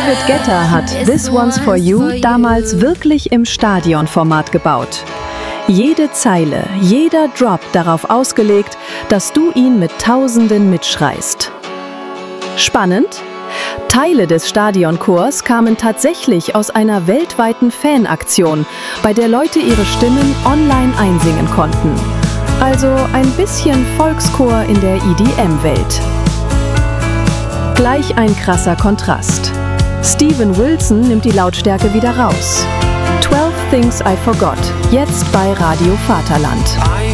David Guetta hat This One's For You damals wirklich im Stadionformat gebaut. Jede Zeile, jeder Drop darauf ausgelegt, dass du ihn mit Tausenden mitschreist. Spannend? Teile des Stadionchors kamen tatsächlich aus einer weltweiten Fanaktion, bei der Leute ihre Stimmen online einsingen konnten. Also ein bisschen Volkschor in der EDM-Welt. Gleich ein krasser Kontrast. Steven Wilson nimmt die Lautstärke wieder raus. 12 Things I Forgot, jetzt bei Radio Vaterland.